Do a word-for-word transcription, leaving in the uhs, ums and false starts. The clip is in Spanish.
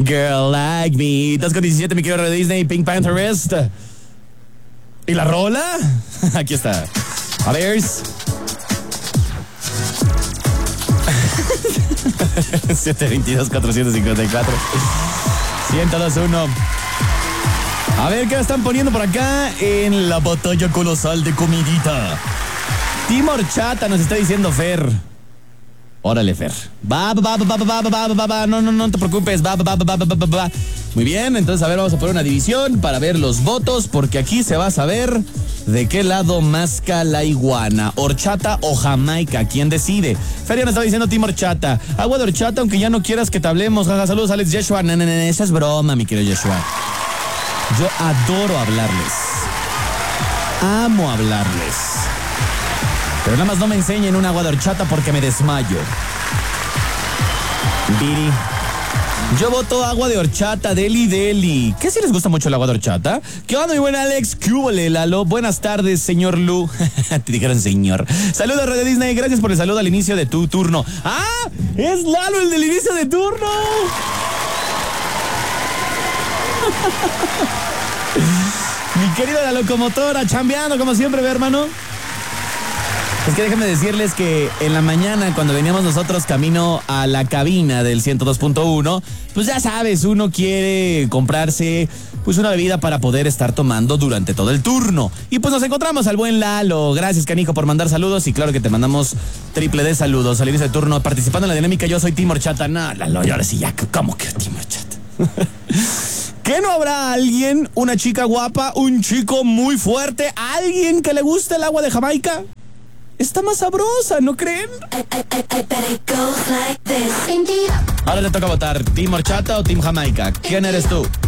Girl Like Me. dos con diecisiete, mi querido Disney, Pink Pantherist. ¿Y la rola? Aquí está. A ver. siete veintidós, cuatrocientos cincuenta y cuatro. ciento dos uno. A ver, ¿qué me están poniendo por acá en la batalla colosal de comidita? Team Horchata nos está diciendo Fer. Órale, Fer. Va, va, va, va, va, va, va, va, va. No, no, no te preocupes. Va, va, va, va, va, va, va. Muy bien, entonces, a ver, vamos a poner una división para ver los votos, porque aquí se va a saber de qué lado masca la iguana. Horchata o Jamaica, ¿quién decide? Feria nos estaba diciendo Team Horchata. Agua de horchata, aunque ya no quieras que te hablemos. Jaja, saludos, Alex Joshua. No, no, no, esa es broma, mi querido Joshua. Yo adoro hablarles. Amo hablarles. Pero nada más no me enseñen un agua de horchata porque me desmayo. Viri. Yo voto agua de horchata, deli, deli. ¿Qué si les gusta mucho el agua de horchata? ¿Qué onda, mi buen Alex? ¿Qué hubo, Lalo? Buenas tardes, señor Lu. Te dijeron señor. Saludos, Radio Disney. Gracias por el saludo al inicio de tu turno. ¡Ah! ¡Es Lalo el del inicio de turno! Mi querida la locomotora, chambeando como siempre, ve, hermano. Es que déjenme decirles que en la mañana, cuando veníamos nosotros camino a la cabina del ciento dos punto uno, pues ya sabes, uno quiere comprarse pues una bebida para poder estar tomando durante todo el turno. Y pues nos encontramos al buen Lalo. Gracias, canijo, por mandar saludos. Y claro que te mandamos triple de saludos al inicio del turno. Participando en la dinámica, yo soy Team Horchata. No, Lalo, y ahora sí ya, ¿cómo que Team Horchata? ¿Qué no habrá alguien, una chica guapa, un chico muy fuerte, alguien que le guste el agua de Jamaica? Está más sabrosa, ¿no creen? Ahora te toca votar, ¿Team Horchata o Team Jamaica? ¿Quién eres tú?